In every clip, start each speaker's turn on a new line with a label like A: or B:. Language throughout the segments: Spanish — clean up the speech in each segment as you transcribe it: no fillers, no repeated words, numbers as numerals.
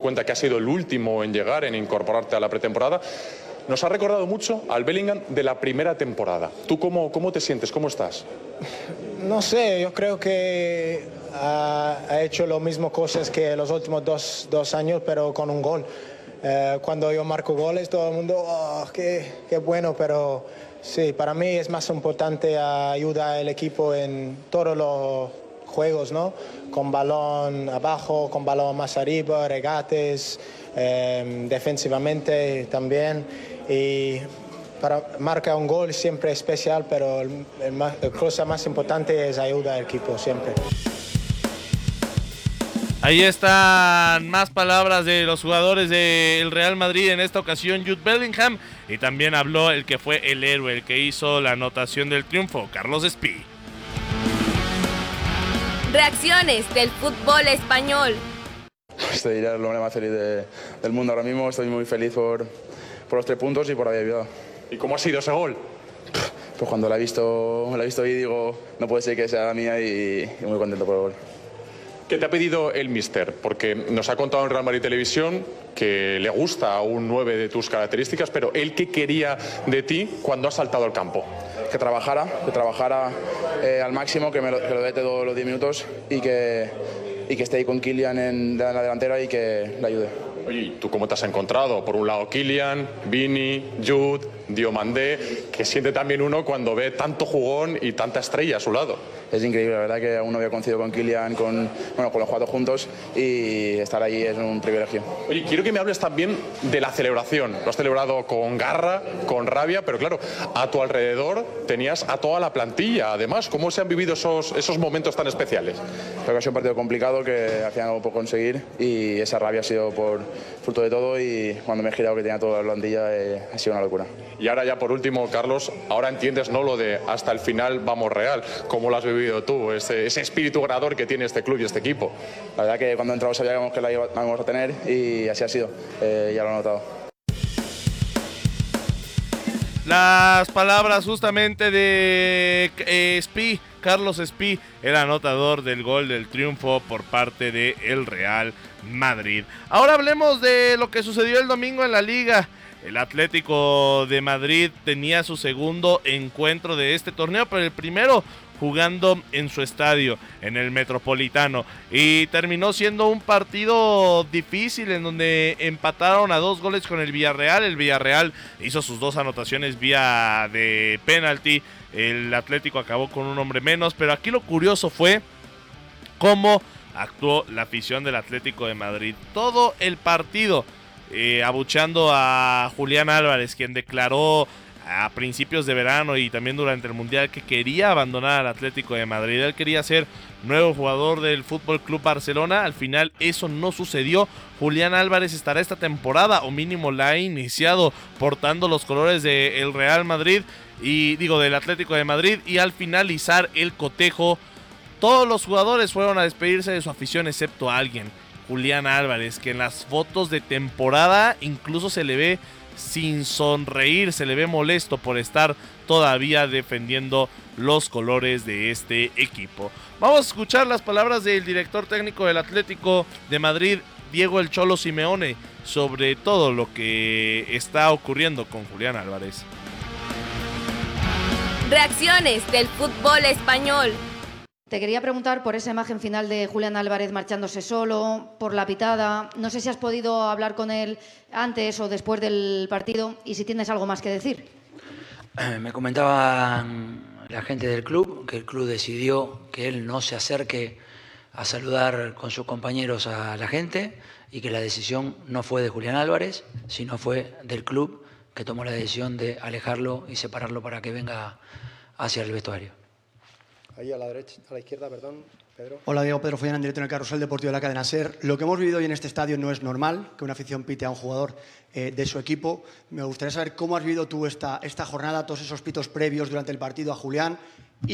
A: cuenta que has sido el último en llegar, en incorporarte a la pretemporada. Nos ha recordado mucho al Bellingham de la primera temporada. ¿Tú cómo te sientes? ¿Cómo estás?
B: No sé, yo creo que ha hecho lo mismo cosas que los últimos dos años, pero con un gol. Cuando yo marco goles, todo el mundo, oh, qué bueno, pero sí, para mí es más importante ayudar al equipo en todos los juegos, ¿no? Con balón abajo, con balón más arriba, regates, defensivamente también. Y para marcar un gol siempre es especial, pero la cosa más importante es ayudar al equipo siempre.
C: Ahí están más palabras de los jugadores del Real Madrid, en esta ocasión Jude Bellingham, y también habló el que fue el héroe, el que hizo la anotación del triunfo, Carlos Espí.
D: Reacciones del fútbol español.
E: Estoy el hombre más feliz del mundo ahora mismo. Estoy muy feliz por los 3 puntos y por haber ayudado.
A: ¿Y cómo ha sido ese gol?
E: Pues cuando la he visto y digo, no puede ser que sea la mía, y muy contento por el gol.
A: ¿Qué te ha pedido el míster? Porque nos ha contado en Real Madrid Televisión que le gusta a un 9 de tus características, pero él, ¿qué quería de ti cuando has saltado al campo?
E: Que trabajara al máximo, que lo dé todos los 10 minutos y que esté ahí con Kylian en la delantera y que le ayude.
A: Oye, ¿y tú cómo te has encontrado? Por un lado Kylian, Vini, Jude, Diomandé, que siente también uno cuando ve tanto jugón y tanta estrella a su lado.
E: Es increíble, la verdad que aún no había coincidido con Kylian, con los 4 juntos, y estar allí es un privilegio.
A: Oye, quiero que me hables también de la celebración. Lo has celebrado con garra, con rabia, pero claro, a tu alrededor tenías a toda la plantilla. Además, ¿cómo se han vivido esos momentos tan especiales?
E: Creo que ha sido un partido complicado, que al final no lo puedo conseguir, y esa rabia ha sido por fruto de todo, y cuando me he girado que tenía toda la plantilla ha sido una locura.
A: Y ahora ya por último, Carlos, ahora entiendes, ¿no?, lo de hasta el final vamos Real. ¿Cómo lo has vivido tú, ese espíritu ganador que tiene este club y este equipo?
E: La verdad que cuando entramos sabíamos que la íbamos a tener, y así ha sido, ya lo he notado.
C: Las palabras justamente de Espí, Carlos Espí, el anotador del gol del triunfo por parte del Real Madrid. Ahora hablemos de lo que sucedió el domingo en la Liga. El Atlético de Madrid tenía su segundo encuentro de este torneo, pero el primero jugando en su estadio, en el Metropolitano, y terminó siendo un partido difícil en donde empataron a 2 goles con el Villarreal. El Villarreal hizo sus 2 anotaciones vía de penalti, el Atlético acabó con un hombre menos, pero aquí lo curioso fue cómo actuó la afición del Atlético de Madrid. Todo el partido abuchando a Julián Álvarez, quien declaró a principios de verano y también durante el Mundial que quería abandonar al Atlético de Madrid. Él quería ser nuevo jugador del Fútbol Club Barcelona. Al final eso no sucedió. Julián Álvarez estará esta temporada, o mínimo la ha iniciado, portando los colores del Real Madrid, del Atlético de Madrid, y al finalizar el cotejo todos los jugadores fueron a despedirse de su afición excepto alguien, Julián Álvarez, que en las fotos de temporada incluso se le ve sin sonreír, se le ve molesto por estar todavía defendiendo los colores de este equipo. Vamos a escuchar las palabras del director técnico del Atlético de Madrid, Diego El Cholo Simeone, sobre todo lo que está ocurriendo con Julián Álvarez.
D: Reacciones del fútbol español.
F: Te quería preguntar por esa imagen final de Julián Álvarez marchándose solo, por la pitada. No sé si has podido hablar con él antes o después del partido y si tienes algo más que decir.
G: Me comentaba la gente del club que el club decidió que él no se acerque a saludar con sus compañeros a la gente, y que la decisión no fue de Julián Álvarez, sino fue del club, que tomó la decisión de alejarlo y separarlo para que venga hacia el vestuario.
B: Ahí a la derecha, a la izquierda, perdón, Pedro.
H: Hola, Diego, Pedro Follán, en directo en el Carrusel Deportivo de la cadena SER. Lo que hemos vivido hoy en este estadio no es normal, que una afición pite a un jugador de su equipo. Me gustaría saber cómo has vivido tú esta jornada, todos esos pitos previos durante el partido a Julián, y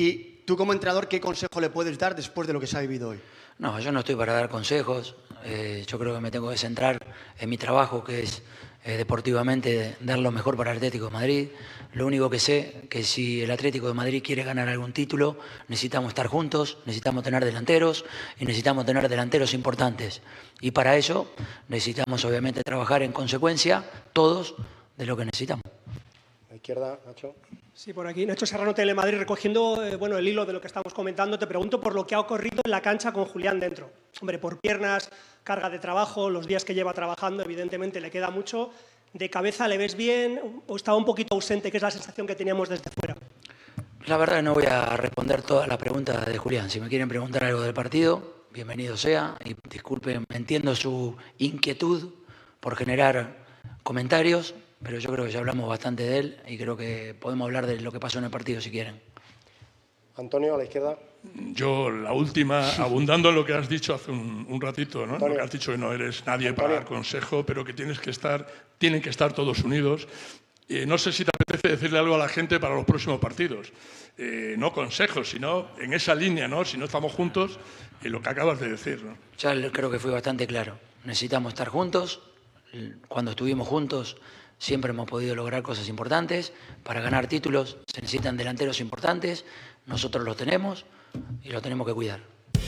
H: tú como entrenador, ¿qué consejo le puedes dar después de lo que se ha vivido hoy?
G: No, yo no estoy para dar consejos. Yo creo que me tengo que centrar en mi trabajo, que es deportivamente dar lo mejor para el Atlético de Madrid. Lo único que sé que si el Atlético de Madrid quiere ganar algún título, necesitamos estar juntos, necesitamos tener delanteros y necesitamos tener delanteros importantes. Y para eso necesitamos obviamente trabajar en consecuencia todos de lo que necesitamos.
H: A la izquierda, Nacho.
I: Sí, por aquí. Nacho Serrano, Telemadrid, recogiendo el hilo de lo que estamos comentando, te pregunto por lo que ha ocurrido en la cancha con Julián dentro. Hombre, por piernas, carga de trabajo, los días que lleva trabajando, evidentemente le queda mucho. ¿De cabeza le ves bien o estaba un poquito ausente, que es la sensación que teníamos desde fuera?
G: La verdad que no voy a responder todas las preguntas de Julián. Si me quieren preguntar algo del partido, bienvenido sea. Y disculpen, entiendo su inquietud por generar comentarios, pero yo creo que ya hablamos bastante de él y creo que podemos hablar de lo que pasó en el partido si quieren.
H: Antonio, a la izquierda.
J: Yo, la última, abundando en lo que has dicho hace un ratito, ¿no? Antonio. Lo que has dicho que no eres nadie para dar consejo, pero que tienen que estar todos unidos. No sé si te apetece decirle algo a la gente para los próximos partidos. No consejos, sino en esa línea, ¿no? Si no estamos juntos, en lo que acabas de decir, ¿no?
G: Ya creo que fui bastante claro. Necesitamos estar juntos. Cuando estuvimos juntos siempre hemos podido lograr cosas importantes. Para ganar títulos se necesitan delanteros importantes. Nosotros los tenemos y los tenemos que cuidar.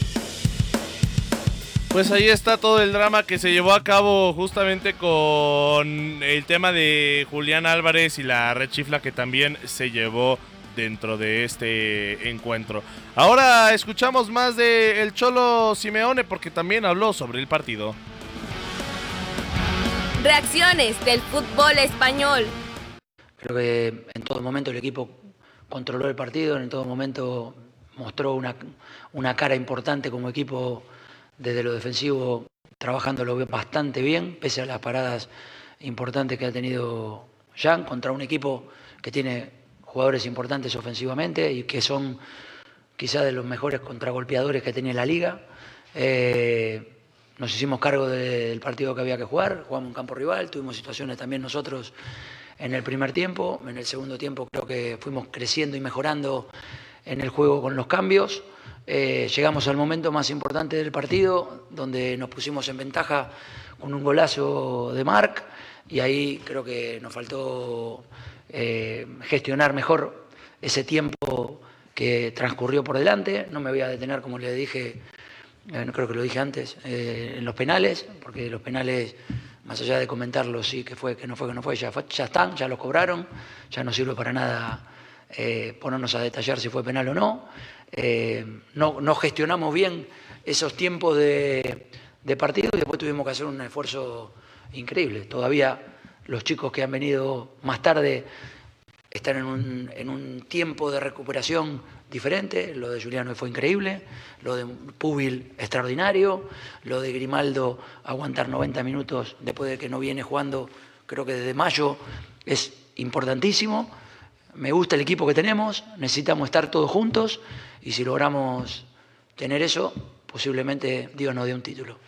C: Pues ahí está todo el drama que se llevó a cabo justamente con el tema de Julián Álvarez y la rechifla que también se llevó dentro de este encuentro. Ahora escuchamos más de el Cholo Simeone porque también habló sobre el partido.
D: Reacciones del fútbol español.
G: Creo que en todo momento el equipo controló el partido, en todo momento mostró una cara importante como equipo desde lo defensivo, trabajándolo bastante bien, pese a las paradas importantes que ha tenido Jan, contra un equipo que tiene jugadores importantes ofensivamente y que son quizás de los mejores contragolpeadores que tiene la liga. Nos hicimos cargo del partido que había que jugar, jugamos en campo rival, tuvimos situaciones también nosotros en el primer tiempo. En el segundo tiempo creo que fuimos creciendo y mejorando en el juego con los cambios. Llegamos al momento más importante del partido, donde nos pusimos en ventaja con un golazo de Marc, y ahí creo que nos faltó gestionar mejor ese tiempo que transcurrió por delante. No me voy a detener, como le dije, creo que lo dije antes, en los penales, porque los penales, más allá de comentarlos, sí que fue, que no fue, ya están, ya los cobraron, ya no sirve para nada ponernos a detallar si fue penal o no. No gestionamos bien esos tiempos de partido y después tuvimos que hacer un esfuerzo increíble. Todavía los chicos que han venido más tarde están en un tiempo de recuperación diferente. Lo de Julián fue increíble, lo de Pubil extraordinario, lo de Grimaldo aguantar 90 minutos después de que no viene jugando, creo que desde mayo, es importantísimo. Me gusta el equipo que tenemos, necesitamos estar todos juntos y si logramos tener eso, posiblemente Dios nos dé un título.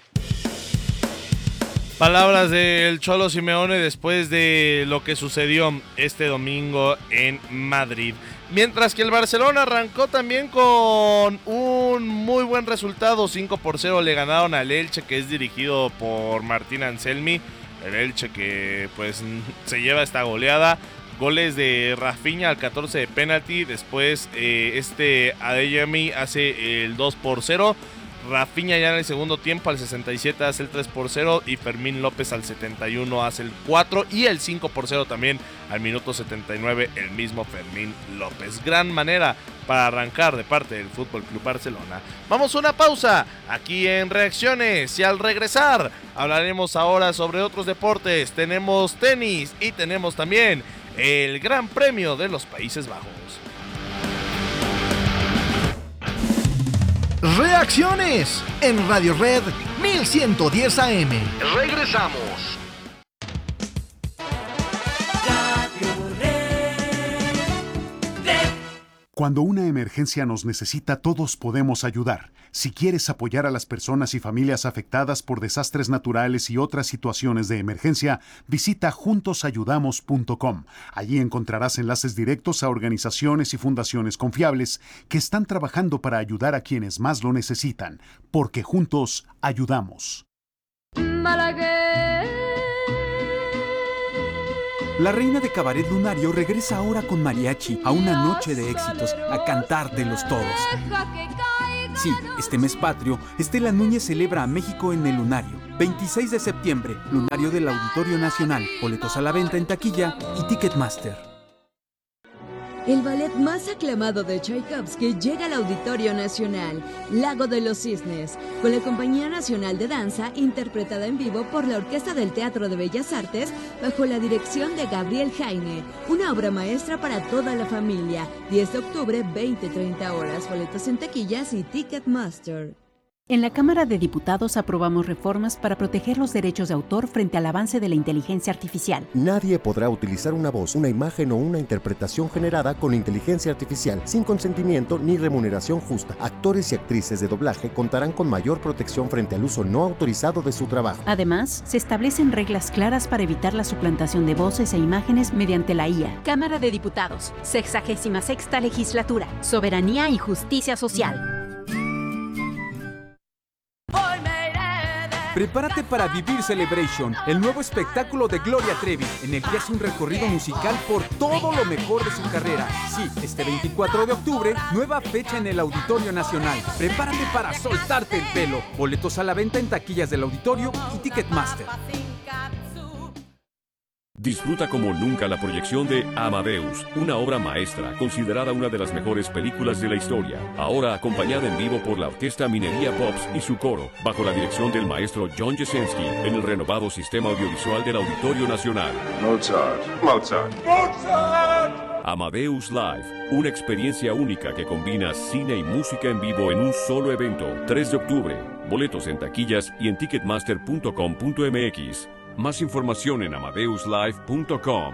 C: Palabras del Cholo Simeone después de lo que sucedió este domingo en Madrid. Mientras que el Barcelona arrancó también con un muy buen resultado, 5-0 le ganaron al Elche, que es dirigido por Martín Anselmi. El Elche que pues se lleva esta goleada. Goles de Rafinha al 14 de penalti, después Adeyemi hace el 2-0. Rafinha ya en el segundo tiempo al 67 hace el 3-0 y Fermín López al 71 hace el 4 y el 5-0 también al minuto 79 el mismo Fermín López. Gran manera para arrancar de parte del FC Barcelona. Vamos a una pausa aquí en Reacciones y al regresar hablaremos ahora sobre otros deportes. Tenemos tenis y tenemos también el Gran Premio de los Países Bajos.
K: Reacciones en Radio Red 1110 AM. Regresamos.
L: Cuando una emergencia nos necesita, todos podemos ayudar. Si quieres apoyar a las personas y familias afectadas por desastres naturales y otras situaciones de emergencia, visita juntosayudamos.com. Allí encontrarás enlaces directos a organizaciones y fundaciones confiables que están trabajando para ayudar a quienes más lo necesitan, porque juntos ayudamos.
M: La reina de Cabaret Lunario regresa ahora con mariachi a una noche de éxitos, a cantártelos todos. Sí, este mes patrio, Estela Núñez celebra a México en el Lunario. 26 de septiembre, Lunario del Auditorio Nacional. Boletos a la venta en taquilla y Ticketmaster.
N: El ballet más aclamado de Tchaikovsky llega al Auditorio Nacional, Lago de los Cisnes, con la Compañía Nacional de Danza, interpretada en vivo por la Orquesta del Teatro de Bellas Artes, bajo la dirección de Gabriel Jaime. Una obra maestra para toda la familia. 10 de octubre, 20-30 horas. Boletos en taquillas y Ticketmaster.
O: En la Cámara de Diputados aprobamos reformas para proteger los derechos de autor frente al avance de la inteligencia artificial.
P: Nadie podrá utilizar una voz, una imagen o una interpretación generada con inteligencia artificial sin consentimiento ni remuneración justa. Actores y actrices de doblaje contarán con mayor protección frente al uso no autorizado de su trabajo.
O: Además, se establecen reglas claras para evitar la suplantación de voces e imágenes mediante la IA.
Q: Cámara de Diputados, 66ª Legislatura, Soberanía y Justicia Social.
M: Prepárate para vivir Celebration, el nuevo espectáculo de Gloria Trevi, en el que hace un recorrido musical por todo lo mejor de su carrera. Sí, este 24 de octubre, nueva fecha en el Auditorio Nacional. Prepárate para soltarte el pelo. Boletos a la venta en taquillas del auditorio y Ticketmaster.
R: Disfruta como nunca la proyección de Amadeus, una obra maestra considerada una de las mejores películas de la historia. Ahora acompañada en vivo por la Orquesta Minería Pops y su coro, bajo la dirección del maestro John Jasinski, en el renovado sistema audiovisual del Auditorio Nacional. Mozart. Amadeus Live, una experiencia única que combina cine y música en vivo en un solo evento. 3 de octubre. Boletos en taquillas y en ticketmaster.com.mx. Más información en amadeuslive.com.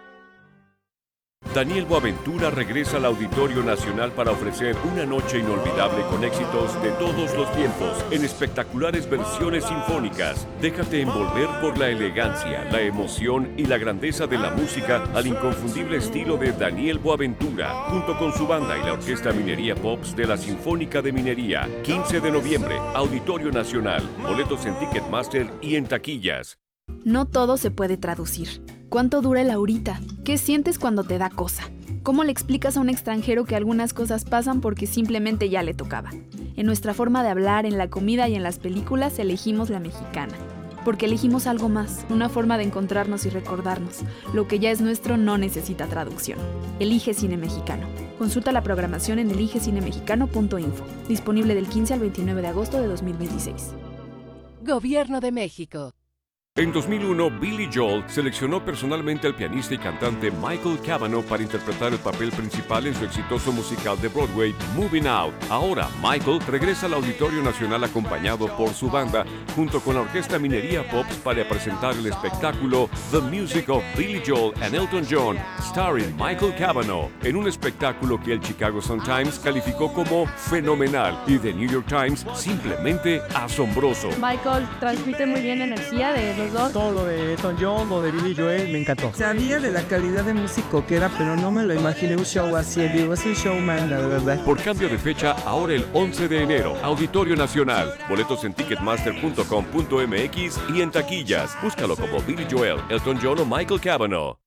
R: Daniel Boaventura regresa al Auditorio Nacional para ofrecer una noche inolvidable con éxitos de todos los tiempos en espectaculares versiones sinfónicas. Déjate envolver por la elegancia, la emoción y la grandeza de la música al inconfundible estilo de Daniel Boaventura, junto con su banda y la Orquesta Minería Pops de la Sinfónica de Minería. 15 de noviembre, Auditorio Nacional. Boletos en Ticketmaster y en taquillas.
S: No todo se puede traducir. ¿Cuánto dura el ahorita? ¿Qué sientes cuando te da cosa? ¿Cómo le explicas a un extranjero que algunas cosas pasan porque simplemente ya le tocaba? En nuestra forma de hablar, en la comida y en las películas elegimos la mexicana. Porque elegimos algo más, una forma de encontrarnos y recordarnos. Lo que ya es nuestro no necesita traducción. Elige Cine Mexicano. Consulta la programación en eligecinemexicano.info. Disponible del 15 al 29 de agosto de 2026.
T: Gobierno de México.
R: En 2001, Billy Joel seleccionó personalmente al pianista y cantante Michael Cavanaugh para interpretar el papel principal en su exitoso musical de Broadway, Moving Out. Ahora, Michael regresa al Auditorio Nacional acompañado por su banda, junto con la Orquesta Minería Pops, para presentar el espectáculo The Music of Billy Joel and Elton John, starring Michael Cavanaugh, en un espectáculo que el Chicago Sun-Times calificó como fenomenal y The New York Times simplemente asombroso.
U: Michael transmite muy bien energía de los dos.
V: Todo lo de Elton John, lo de Billy Joel, me encantó. Sabía de la calidad de músico que era, pero no me lo imaginé un show así. Él es un showman, la verdad.
R: Por cambio de fecha, ahora el 11 de enero, Auditorio Nacional. Boletos en ticketmaster.com.mx y en taquillas. Búscalo como Billy Joel, Elton John o Michael Cavanaugh.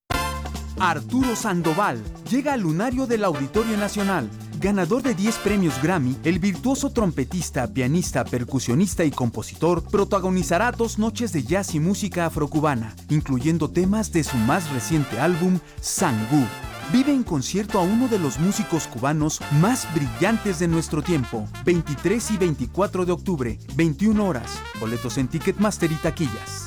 M: Arturo Sandoval llega al Lunario del Auditorio Nacional. Ganador de 10 premios Grammy, el virtuoso trompetista, pianista, percusionista y compositor protagonizará 2 noches de jazz y música afrocubana, incluyendo temas de su más reciente álbum, Sangú. Vive en concierto a uno de los músicos cubanos más brillantes de nuestro tiempo. 23 y 24 de octubre, 21 horas. Boletos en Ticketmaster y taquillas.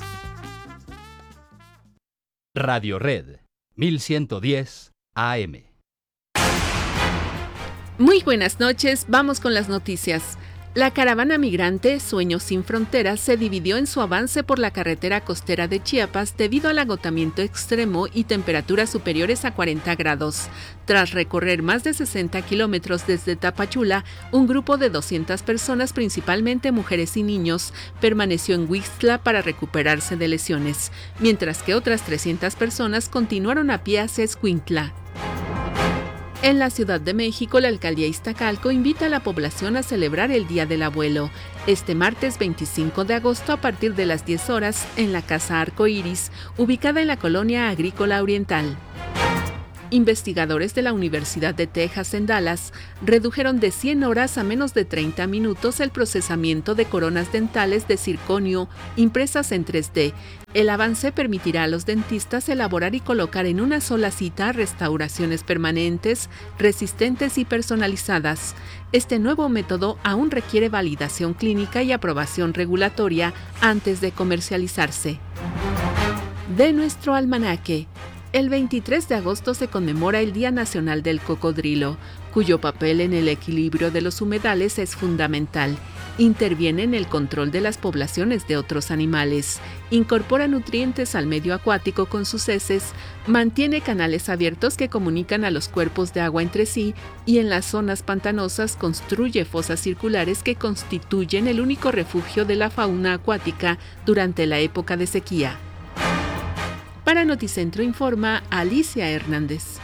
W: Radio Red, 1110 AM.
X: Muy buenas noches, vamos con las noticias.
A: La caravana migrante Sueños sin Fronteras se dividió en su avance por la carretera costera de Chiapas debido al agotamiento extremo y temperaturas superiores a 40 grados. Tras recorrer más de 60 kilómetros desde Tapachula, un grupo de 200 personas, principalmente mujeres y niños, permaneció en Huixtla para recuperarse de lesiones, mientras que otras 300 personas continuaron a pie hacia Escuintla. En la Ciudad de México, la alcaldía Iztacalco invita a la población a celebrar el Día del Abuelo, este martes 25 de agosto a partir de las 10 horas en la Casa Arco Iris, ubicada en la Colonia Agrícola Oriental. Investigadores de la Universidad de Texas en Dallas redujeron de 100 horas a menos de 30 minutos el procesamiento de coronas dentales de circonio impresas en 3D. El avance permitirá a los dentistas elaborar y colocar en una sola cita restauraciones permanentes, resistentes y personalizadas. Este nuevo método aún requiere validación clínica y aprobación regulatoria antes de comercializarse. De nuestro almanaque. El 23 de agosto se conmemora el Día Nacional del Cocodrilo, cuyo papel en el equilibrio de los humedales es fundamental. Interviene en el control de las poblaciones de otros animales, incorpora nutrientes al medio acuático con sus heces, mantiene canales abiertos que comunican a los cuerpos de agua entre sí y en las zonas pantanosas construye fosas circulares que constituyen el único refugio de la fauna acuática durante la época de sequía. Para Noticentro informa Alicia Hernández.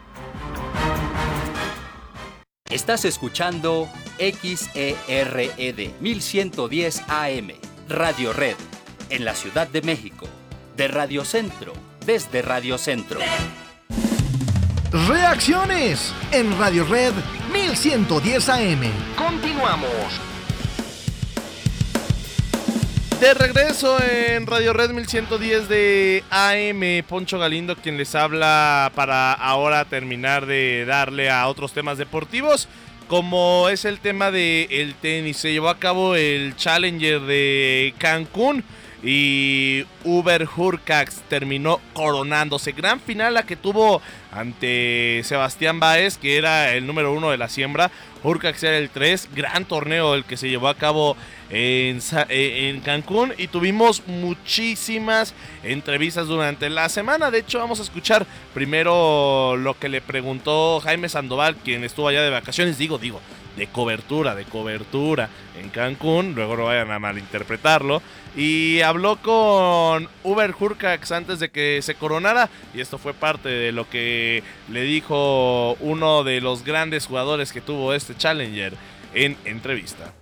W: Estás escuchando XERED 1110 AM, Radio Red, en la Ciudad de México, de Radio Centro, desde Radio Centro.
K: Reacciones en Radio Red 1110 AM. Continuamos.
C: De regreso en Radio Red 1110 de AM, Poncho Galindo quien les habla para ahora terminar de darle a otros temas deportivos, como es el tema del tenis. Se llevó a cabo el Challenger de Cancún y Hubert Hurkacz terminó coronándose. Gran final la que tuvo ante Sebastián Báez, que era el número 1 de la siembra. Hurkacz era el 3, gran torneo el que se llevó a cabo en Cancún y tuvimos muchísimas entrevistas durante la semana. De hecho, vamos a escuchar primero lo que le preguntó Jaime Sandoval, quien estuvo allá de vacaciones, de cobertura en Cancún, luego no vayan a malinterpretarlo, y habló con Hubert Hurkacz antes de que se coronara, y esto fue parte de lo que le dijo uno de los grandes jugadores que tuvo este Challenger en entrevista.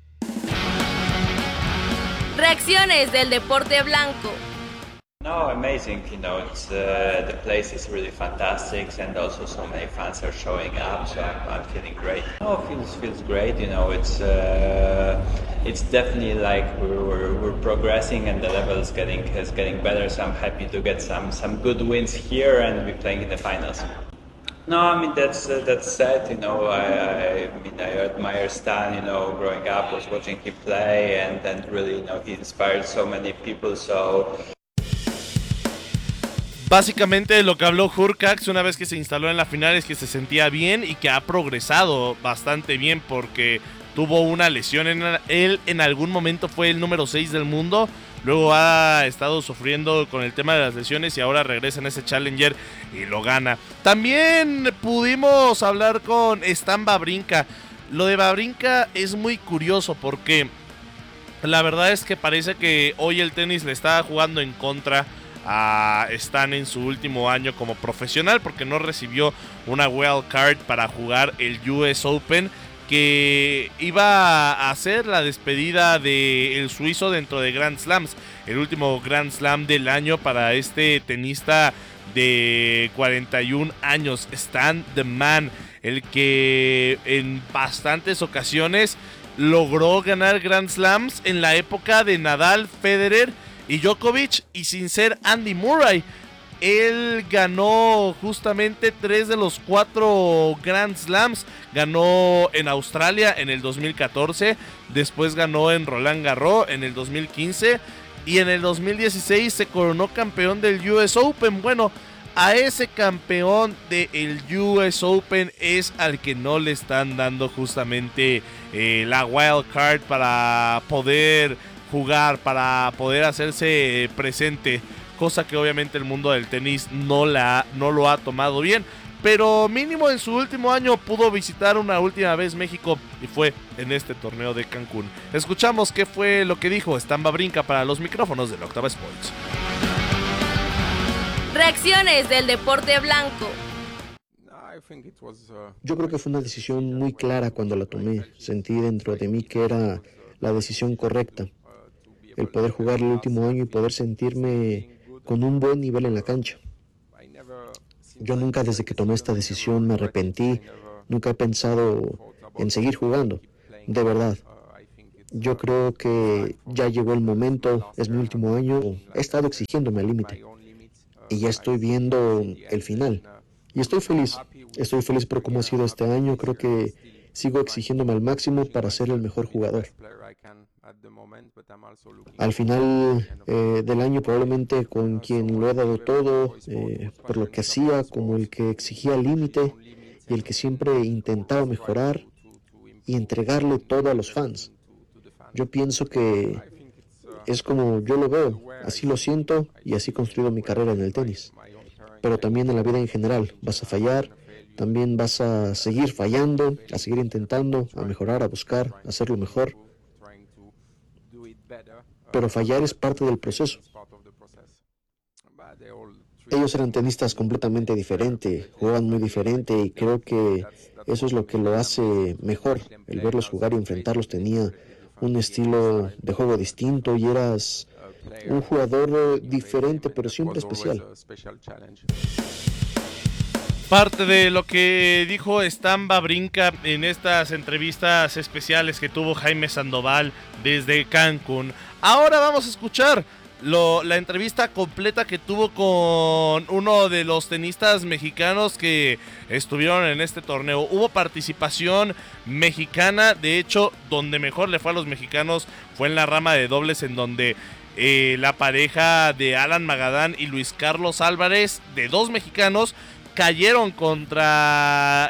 D: Reacciones del deporte blanco.
E: No, amazing. It's the place is really fantastic, and also so many fans are showing up. So I'm feeling great. No, feels great. It's definitely like we're progressing, and the level is getting better. So I'm happy to get some good wins here and be playing in the finals. No, I mean that's sad. I admire Stan. Growing up, was watching him play, and then really, he inspired so many people. So.
C: Básicamente lo que habló Hurkacz una vez que se instaló en la final es que se sentía bien y que ha progresado bastante bien porque tuvo una lesión. Él en algún momento fue el número 6 del mundo, luego ha estado sufriendo con el tema de las lesiones y ahora regresa en ese Challenger y lo gana. También pudimos hablar con Stan Wawrinka. Lo de Wawrinka es muy curioso porque la verdad es que parece que hoy el tenis le está jugando en contra a Stan en su último año como profesional, porque no recibió una wild card para jugar el US Open, que iba a hacer la despedida del suizo dentro de Grand Slams, el último Grand Slam del año para este tenista de 41 años, Stan the Man, el que en bastantes ocasiones logró ganar Grand Slams en la época de Nadal, Federer y Djokovic, y sin ser Andy Murray. Él ganó justamente 3 de los 4 Grand Slams. Ganó en Australia en el 2014, después ganó en Roland Garros en el 2015 y en el 2016 se coronó campeón del US Open. Bueno, a ese campeón del US Open es al que no le están dando justamente la wild card para poder jugar, para poder hacerse presente, cosa que obviamente el mundo del tenis no lo ha tomado bien, pero mínimo en su último año pudo visitar una última vez México y fue en este torneo de Cancún. Escuchamos qué fue lo que dijo Stan Wawrinka para los micrófonos del Octava Sports.
D: Reacciones del deporte blanco.
B: Yo creo que fue una decisión muy clara cuando la tomé. Sentí dentro de mí que era la decisión correcta. El poder jugar el último año y poder sentirme con un buen nivel en la cancha. Yo nunca desde que tomé esta decisión me arrepentí. Nunca he pensado en seguir jugando. De verdad. Yo creo que ya llegó el momento. Es mi último año. He estado exigiéndome al límite. Y ya estoy viendo el final. Y estoy feliz por cómo ha sido este año. Creo que sigo exigiéndome al máximo para ser el mejor jugador. Al final del año probablemente con quien lo he dado todo, por lo que hacía, como el que exigía el límite y el que siempre intentaba mejorar y entregarle todo a los fans. Yo pienso que es como yo lo veo, así lo siento y así he construido mi carrera en el tenis. Pero también en la vida en general, vas a fallar, también vas a seguir fallando, a seguir intentando, a mejorar, a buscar, a hacerlo mejor. Pero fallar es parte del proceso. Ellos eran tenistas completamente diferentes, jugaban muy diferente y creo que eso es lo que lo hace mejor. El verlos jugar y enfrentarlos tenía un estilo de juego distinto y eras un jugador diferente, pero siempre especial.
C: Parte de lo que dijo Stan Wawrinka en estas entrevistas especiales que tuvo Jaime Sandoval desde Cancún. Ahora vamos a escuchar la entrevista completa que tuvo con uno de los tenistas mexicanos que estuvieron en este torneo. Hubo participación mexicana, de hecho, donde mejor le fue a los mexicanos fue en la rama de dobles, en donde la pareja de Alan Magadán y Luis Carlos Álvarez, de dos mexicanos, cayeron contra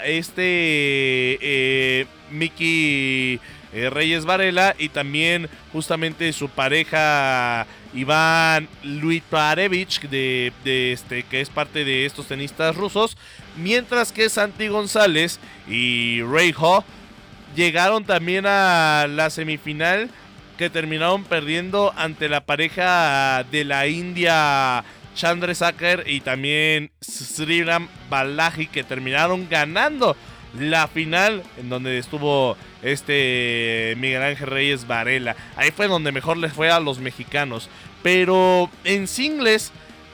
C: Miki Reyes Varela y también justamente su pareja Iván Luitparevich, que es parte de estos tenistas rusos, mientras que Santi González y Ray Ho llegaron también a la semifinal, que terminaron perdiendo ante la pareja de la India Chandrasekhar y también Sriram Balaji, que terminaron ganando la final, en donde estuvo Miguel Ángel Reyes Varela. Ahí fue donde mejor les fue a los mexicanos. Pero en singles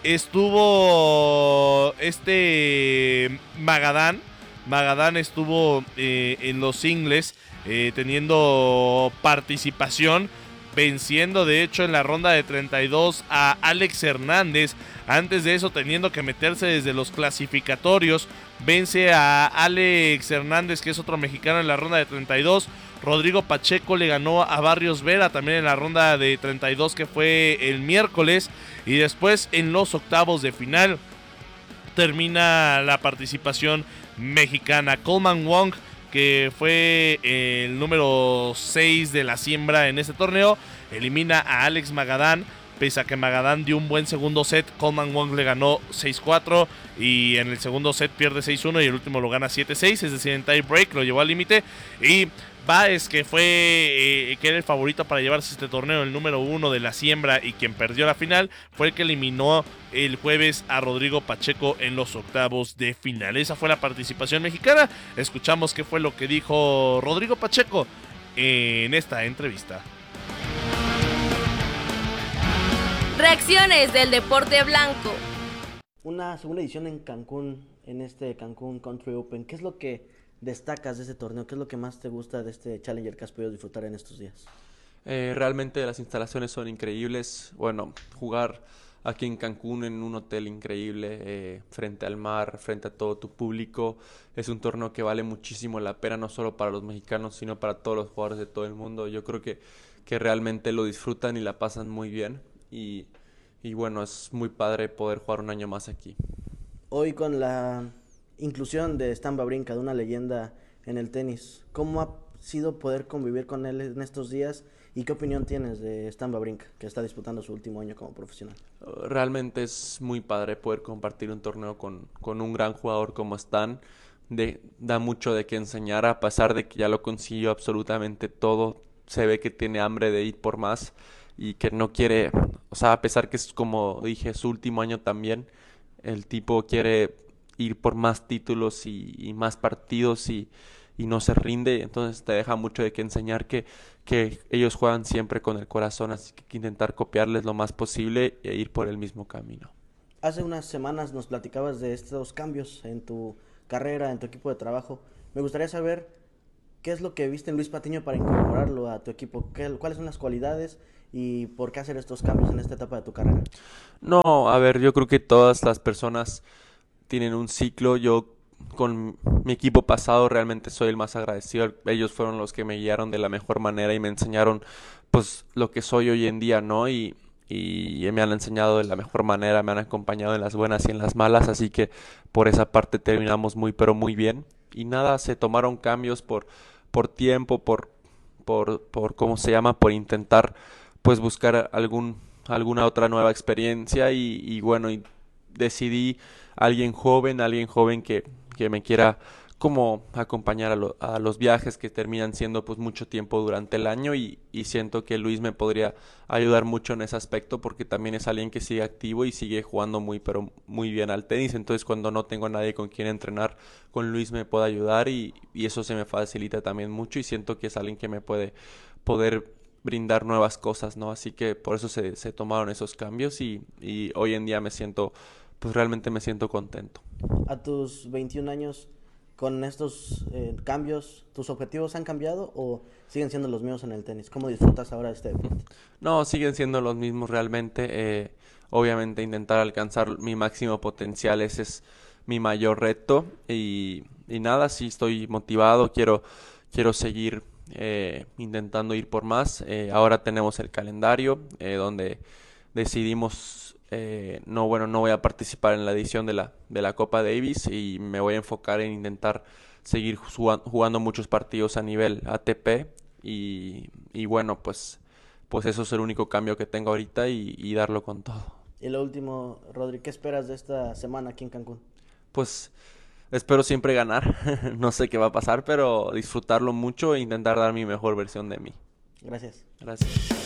C: estuvo Magadán. Magadán estuvo en los singles teniendo participación, venciendo de hecho en la ronda de 32 a Alex Hernández. Antes de eso, teniendo que meterse desde los clasificatorios, vence a Alex Hernández, que es otro mexicano, en la ronda de 32. Rodrigo Pacheco le ganó a Barrios Vera también en la ronda de 32, que fue el miércoles. Y después en los octavos de final termina la participación mexicana. Coleman Wong, que fue el número 6 de la siembra en este torneo, elimina a Alex Magadán. Pese a que Magadán dio un buen segundo set, Coleman Wong le ganó 6-4 y en el segundo set pierde 6-1 y el último lo gana 7-6, es decir, en tie break lo llevó al límite. Y Báez, que era el favorito para llevarse este torneo, el número 1 de la siembra y quien perdió la final, fue el que eliminó el jueves a Rodrigo Pacheco en los octavos de final. Esa fue la participación mexicana. Escuchamos qué fue lo que dijo Rodrigo Pacheco en esta entrevista.
D: Reacciones del deporte blanco.
F: Una segunda edición en Cancún, en este Cancún Country Open. ¿Qué es lo que destacas de este torneo? ¿Qué es lo que más te gusta de este Challenger que has podido disfrutar en estos días?
I: Realmente las instalaciones son increíbles. Bueno, jugar aquí en Cancún en un hotel increíble, frente al mar, frente a todo tu público, es un torneo que vale muchísimo la pena, no solo para los mexicanos, sino para todos los jugadores de todo el mundo. Yo creo que realmente lo disfrutan y la pasan muy bien. Y bueno, es muy padre poder jugar un año más aquí.
F: Hoy con la inclusión de Stan Wawrinka, de una leyenda en el tenis, ¿cómo ha sido poder convivir con él en estos días? ¿Y qué opinión tienes de Stan Wawrinka, que está disputando su último año como profesional?
I: Realmente es muy padre poder compartir un torneo con un gran jugador como Stan. Da mucho de qué enseñar, a pesar de que ya lo consiguió absolutamente todo. Se ve que tiene hambre de ir por más y que no quiere, o sea, a pesar que es, como dije, su último año también, el tipo quiere ir por más títulos y más partidos y no se rinde. Entonces te deja mucho de qué enseñar, que ellos juegan siempre con el corazón, así que hay que intentar copiarles lo más posible e ir por el mismo camino.
F: Hace unas semanas nos platicabas de estos cambios en tu carrera, en tu equipo de trabajo. Me gustaría saber qué es lo que viste en Luis Patiño para incorporarlo a tu equipo. ¿Cuáles son las cualidades y por qué hacer estos cambios en esta etapa de tu carrera?
I: No, a ver, yo creo que todas las personas tienen un ciclo. Yo con mi equipo pasado realmente soy el más agradecido. Ellos fueron los que me guiaron de la mejor manera y me enseñaron pues lo que soy hoy en día, ¿no? Y me han enseñado de la mejor manera, me han acompañado en las buenas y en las malas, así que por esa parte terminamos muy pero muy bien. Y nada, se tomaron cambios por tiempo, por ¿cómo se llama? Por intentar pues buscar alguna otra nueva experiencia y bueno, y decidí alguien joven que me quiera como acompañar a los viajes que terminan siendo pues mucho tiempo durante el año y siento que Luis me podría ayudar mucho en ese aspecto porque también es alguien que sigue activo y sigue jugando pero muy bien al tenis. Entonces cuando no tengo a nadie con quien entrenar, con Luis me puede ayudar y eso se me facilita también mucho y siento que es alguien que me puede poder brindar nuevas cosas, ¿no? Así que por eso se tomaron esos cambios y hoy en día pues realmente me siento contento.
F: A tus 21 años, con estos cambios, ¿tus objetivos han cambiado o siguen siendo los mismos en el tenis? ¿Cómo disfrutas ahora de este deporte?
I: No, siguen siendo los mismos realmente. Obviamente intentar alcanzar mi máximo potencial, ese es mi mayor reto y nada, sí estoy motivado, quiero seguir intentando ir por más. Ahora tenemos el calendario donde decidimos no voy a participar en la edición de la Copa Davis y me voy a enfocar en intentar seguir jugando muchos partidos a nivel ATP y bueno, pues eso es el único cambio que tengo ahorita y darlo con todo.
F: Y lo último, Rodri, ¿qué esperas de esta semana aquí en Cancún?
I: Pues espero siempre ganar, no sé qué va a pasar, pero disfrutarlo mucho e intentar dar mi mejor versión de mí.
F: Gracias.
I: Gracias.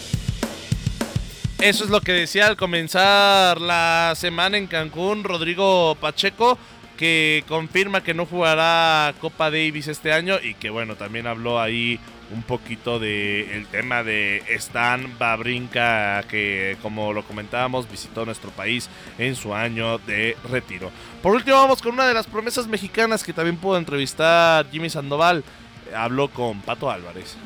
C: Eso es lo que decía al comenzar la semana en Cancún Rodrigo Pacheco, que confirma que no jugará Copa Davis este año y que bueno, también habló ahí un poquito del tema de Stan Wawrinka, que como lo comentábamos visitó nuestro país en su año de retiro. Por último vamos con una de las promesas mexicanas que también pudo entrevistar Jimmy Sandoval. Habló con Pato Álvarez.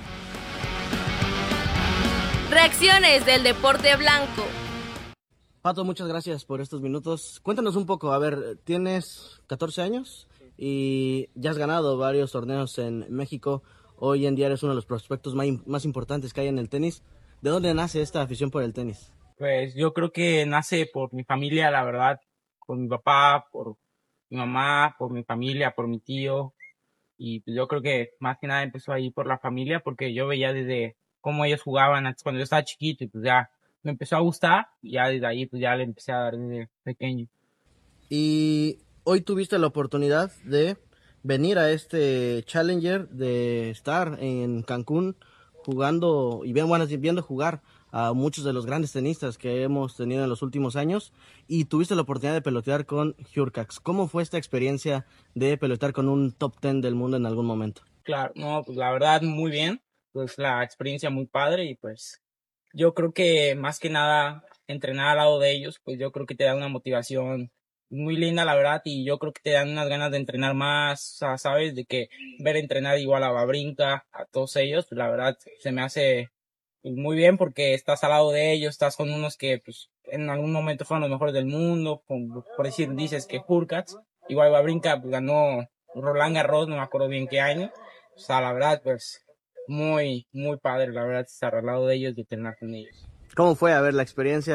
D: Reacciones del deporte blanco.
F: Pato, muchas gracias por estos minutos. Cuéntanos un poco, a ver, tienes 14 años y ya has ganado varios torneos en México. Hoy en día eres uno de los prospectos más importantes que hay en el tenis. ¿De dónde nace esta afición por el tenis?
G: Pues yo creo que nace por mi familia, la verdad, por mi papá, por mi mamá, por mi familia, por mi tío. Y pues yo creo que más que nada empezó ahí por la familia, porque yo veía desde cómo ellos jugaban antes cuando yo estaba chiquito y pues ya me empezó a gustar y ya desde ahí pues ya le empecé a dar desde pequeño.
F: Y hoy tuviste la oportunidad de venir a este Challenger, de estar en Cancún jugando y viendo jugar a muchos de los grandes tenistas que hemos tenido en los últimos años y tuviste la oportunidad de pelotear con Hurkacz. ¿Cómo fue esta experiencia de pelotear con un top 10 del mundo en algún momento?
G: Claro, no, pues la verdad muy bien, pues la experiencia muy padre y pues yo creo que más que nada entrenar al lado de ellos, pues yo creo que te da una motivación muy linda, la verdad, y yo creo que te dan unas ganas de entrenar más, o sea, ¿sabes? De que ver entrenar igual a Wawrinka, a todos ellos, pues la verdad se me hace muy bien porque estás al lado de ellos, estás con unos que pues en algún momento fueron los mejores del mundo, por decir, dices que Hurkacz, igual Wawrinka pues, ganó Roland Garros, no me acuerdo bien qué año, o sea, la verdad, pues muy, muy padre, la verdad, estar al lado de ellos y entrenar con ellos.
F: ¿Cómo fue, a ver, la experiencia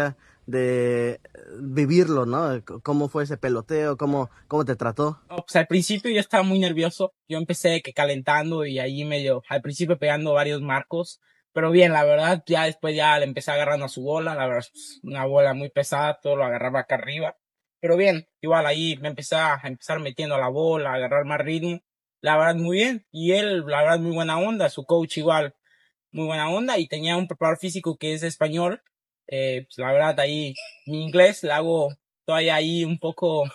F: de vivirlo, ¿no? ¿Cómo fue ese peloteo? ¿Cómo te trató?
G: No, pues al principio yo estaba muy nervioso. Yo empecé calentando y ahí medio, al principio pegando varios marcos. Pero bien, la verdad, ya después ya le empecé agarrando a su bola. La verdad, es una bola muy pesada, todo lo agarraba acá arriba. Pero bien, igual ahí me empecé a empezar metiendo a la bola, a agarrar más ritmo. La verdad, muy bien. Y él, la verdad, muy buena onda. Su coach igual, muy buena onda. Y tenía un preparador físico que es español. Pues la verdad, ahí mi inglés la hago todavía ahí un poco,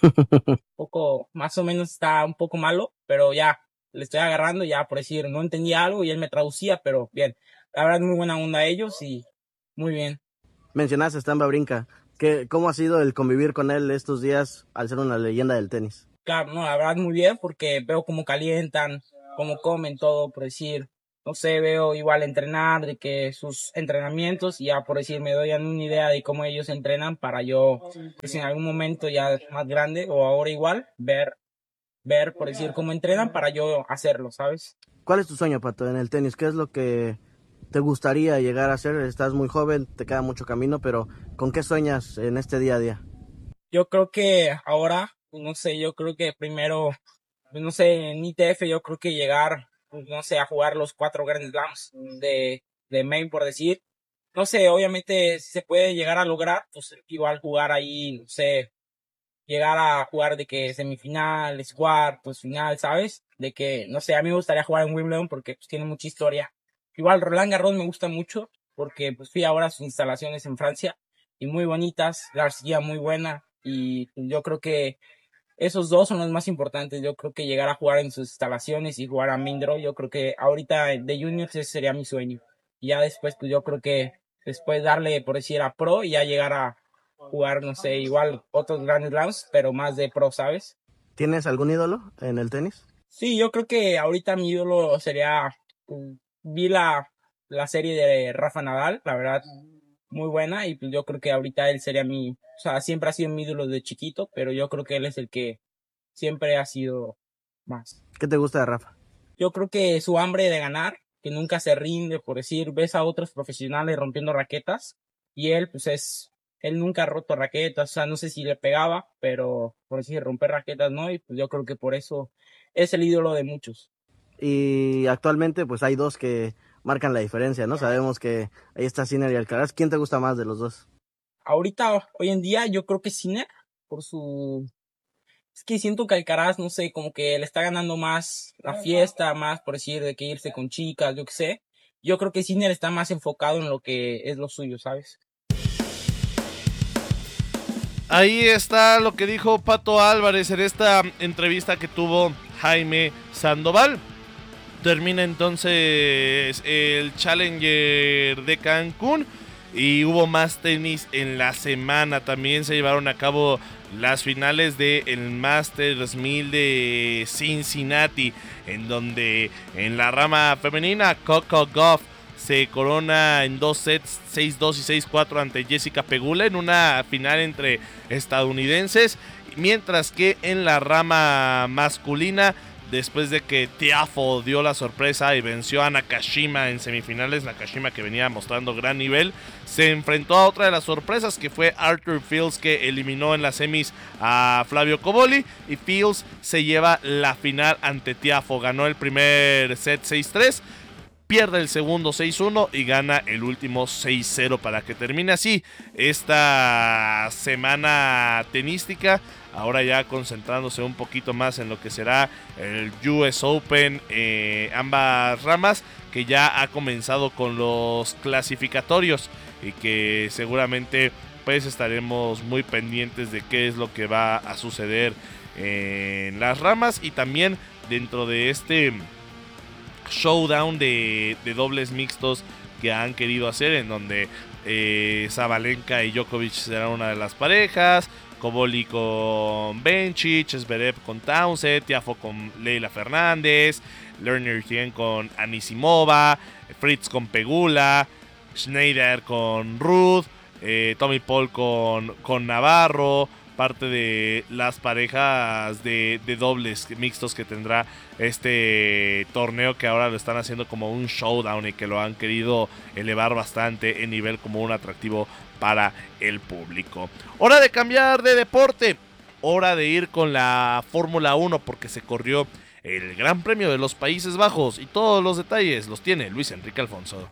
G: más o menos está un poco malo. Pero ya, le estoy agarrando ya, por decir, no entendía algo y él me traducía, pero bien. La verdad, muy buena onda ellos y muy bien.
F: Mencionaste a Stan Wawrinka. ¿Cómo ha sido el convivir con él estos días al ser una leyenda del tenis?
G: Claro, no, la verdad muy bien porque veo cómo calientan, cómo comen todo, por decir, no sé, veo igual entrenar, de que sus entrenamientos, y ya por decir, me doy una idea de cómo ellos entrenan para yo, pues en algún momento ya más grande o ahora igual, ver, por decir, cómo entrenan para yo hacerlo, ¿sabes?
F: ¿Cuál es tu sueño, Pato, en el tenis? ¿Qué es lo que te gustaría llegar a hacer? Estás muy joven, te queda mucho camino, pero ¿con qué sueñas en este día a día?
G: Yo creo que ahora, no sé, yo creo que primero, pues no sé, en ITF yo creo que llegar, pues no sé, a jugar los 4 Grand Slams de main, por decir. No sé, obviamente si se puede llegar a lograr, pues igual jugar ahí, no sé, llegar a jugar de que semifinal, cuartos, final, ¿sabes? De que, no sé, a mí me gustaría jugar en Wimbledon porque pues tiene mucha historia. Igual Roland Garros me gusta mucho porque pues fui ahora a sus instalaciones en Francia y muy bonitas, la arcilla muy buena y yo creo que esos dos son los más importantes. Yo creo que llegar a jugar en sus instalaciones y jugar a Mindro, yo creo que ahorita de juniors ese sería mi sueño. Y ya después, pues yo creo que después darle, por decir, a pro y ya llegar a jugar, no sé, igual otros Grand Slams, pero más de pro, ¿sabes?
F: ¿Tienes algún ídolo en el tenis?
G: Sí, yo creo que ahorita mi ídolo sería, vi la serie de Rafa Nadal, la verdad, muy buena, y pues yo creo que ahorita él sería o sea, siempre ha sido mi ídolo de chiquito, pero yo creo que él es el que siempre ha sido más.
F: ¿Qué te gusta de Rafa?
G: Yo creo que su hambre de ganar, que nunca se rinde, por decir, ves a otros profesionales rompiendo raquetas, y él, pues él nunca ha roto raquetas, o sea, no sé si le pegaba, pero por decir, romper raquetas no, y pues yo creo que por eso es el ídolo de muchos.
F: Y actualmente, pues hay dos que marcan la diferencia, ¿no? Sabemos que ahí está Sinner y Alcaraz. ¿Quién te gusta más de los dos?
G: Ahorita, hoy en día, yo creo que Sinner, es que siento que Alcaraz, no sé, como que le está ganando más la fiesta, más por decir, de que irse con chicas, yo qué sé. Yo creo que Sinner está más enfocado en lo que es lo suyo, ¿sabes?
C: Ahí está lo que dijo Pato Álvarez en esta entrevista que tuvo Jaime Sandoval. Termina entonces el Challenger de Cancún y hubo más tenis en la semana. También se llevaron a cabo las finales del Masters 1000 de Cincinnati, en donde en la rama femenina Coco Gauff se corona en 2 sets, 6-2 y 6-4 ante Jessica Pegula en una final entre estadounidenses, mientras que en la rama masculina, después de que Tiafoe dio la sorpresa y venció a Nakashima en semifinales, Nakashima que venía mostrando gran nivel, se enfrentó a otra de las sorpresas que fue Arthur Fields, que eliminó en las semis a Flavio Cobolli, y Fields se lleva la final ante Tiafoe. Ganó el primer set 6-3, pierde el segundo 6-1 y gana el último 6-0 para que termine así esta semana tenística. Ahora ya concentrándose un poquito más en lo que será el US Open, ambas ramas, que ya ha comenzado con los clasificatorios y que seguramente pues estaremos muy pendientes de qué es lo que va a suceder en las ramas, y también dentro de este showdown de dobles mixtos que han querido hacer, en donde Sabalenka y Djokovic serán una de las parejas, Cobolli con Bencic, Zverev con Townsend, Tiafoe con Leila Fernández, Lerner Tien con Anisimova, Fritz con Pegula, Schneider con Ruth, Tommy Paul con Navarro, parte de las parejas de dobles mixtos que tendrá este torneo, que ahora lo están haciendo como un showdown y que lo han querido elevar bastante en nivel como un atractivo para el público. Hora de cambiar de deporte, hora de ir con la Fórmula 1 porque se corrió el Gran Premio de los Países Bajos y todos los detalles los tiene Luis Enrique Alfonso.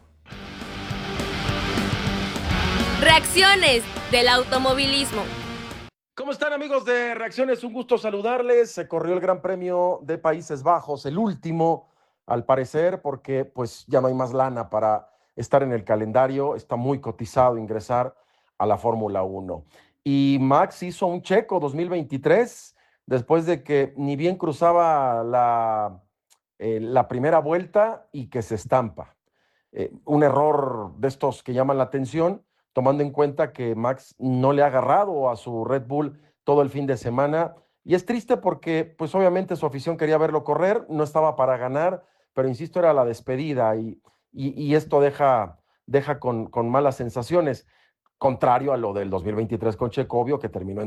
D: Reacciones del automovilismo.
H: ¿Cómo están, amigos de Reacciones? Un gusto saludarles. Se corrió el Gran Premio de Países Bajos, el último, al parecer, porque pues ya no hay más lana para estar en el calendario. Está muy cotizado ingresar a la Fórmula 1. Y Max hizo un checo 2023, después de que ni bien cruzaba la primera vuelta y que se estampa. Un error de estos que llaman la atención, tomando en cuenta que Max no le ha agarrado a su Red Bull todo el fin de semana. Y es triste porque, pues obviamente su afición quería verlo correr, no estaba para ganar, pero insisto, era la despedida y esto deja con malas sensaciones, contrario a lo del 2023 con Checo, obvio, que terminó en